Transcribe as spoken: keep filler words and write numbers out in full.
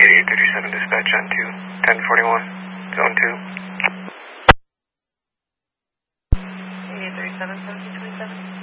eighty-eight thirty-seven dispatch on two ten forty-one, zone two. eighty-eight thirty-seven, seventeen twenty-seven.